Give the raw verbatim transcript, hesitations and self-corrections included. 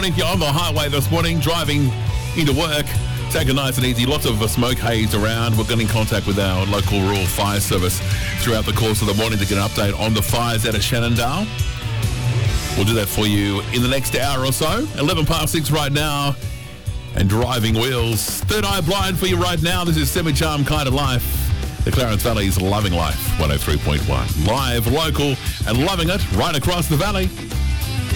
morning. If you're on the highway this morning, driving into work, take it nice and easy. Lots of uh, smoke haze around. We're getting in contact with our local rural fire service throughout the course of the morning to get an update on the fires out of Shenandoah. We'll do that for you in the next hour or so. eleven past six right now. And driving wheels. Third Eye Blind for you right now. This is Semi-Charm Kind of Life. The Clarence Valley's Loving Life, one oh three point one. Live, local, and loving it right across the valley.